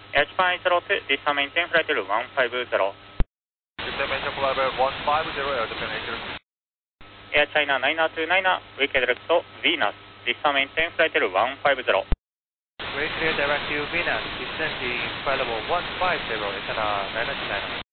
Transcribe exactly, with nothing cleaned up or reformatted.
Air Japan eight zero two, this time maintain flight level one five zero. Destination flight level one five zero, Air Japan eight zero two. Air China nine two nine, wake direct to Venus, this time maintain flight level one five zero. Way clear direct to Venus, descending flight level one five zero, China nine two nine.